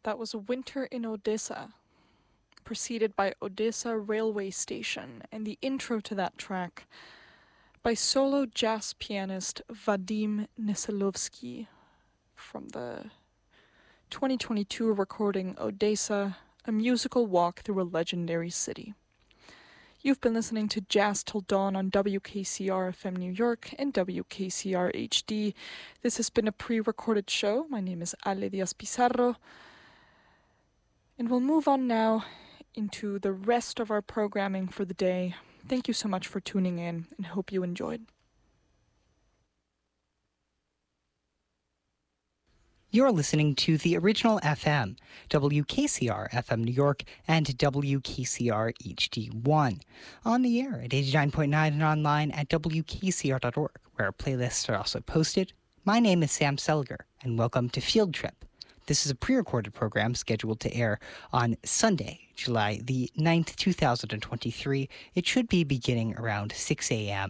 That was Winter in Odessa, preceded by Odessa Railway Station, and the intro to that track by solo jazz pianist Vadim Neselovsky from the 2022 recording Odessa, a musical walk through a legendary city. You've been listening to Jazz Till Dawn on WKCR FM New York and WKCR HD. This has been a pre-recorded show. My name is Ale Diaz Pizarro. And we'll move on now into the rest of our programming for the day. Thank you so much for tuning in and hope you enjoyed. You're listening to the original FM, WKCR FM New York and WKCR HD1, on the air at 89.9 and online at WKCR.org, where our playlists are also posted. My name is Sam Seliger, and welcome to Field Trip. This is a pre-recorded program scheduled to air on Sunday, July the 9th, 2023. It should be beginning around 6 a.m.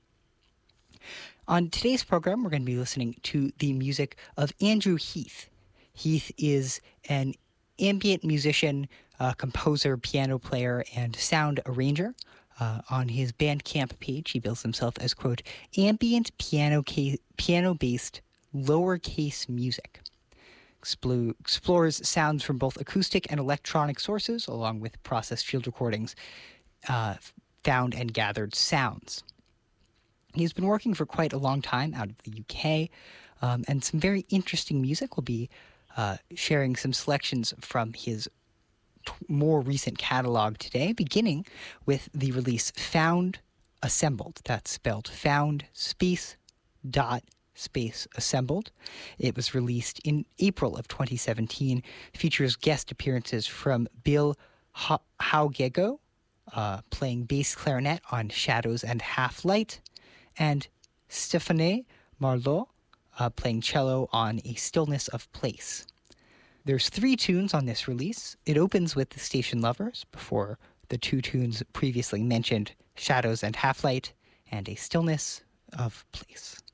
On today's program, we're going to be listening to the music of Andrew Heath. Heath is an ambient musician, composer, piano player, and sound arranger. On his Bandcamp page, he bills himself as, quote, ambient piano-based lowercase music. Explores sounds from both acoustic and electronic sources, along with processed field recordings, found and gathered sounds. He's been working for quite a long time out of the UK, and some very interesting music. We'll be sharing some selections from his more recent catalog today, beginning with the release Found Assembled. That's spelled found space dot space assembled. It was released in April of 2017, features guest appearances from Bill Haugego, playing bass clarinet on Shadows and Half Light, and Stéphane Marlot, playing cello on A Stillness of Place. There's 3 tunes on this release. It opens with The Station Lovers, before the 2 tunes previously mentioned, Shadows and Half Light, and A Stillness of Place.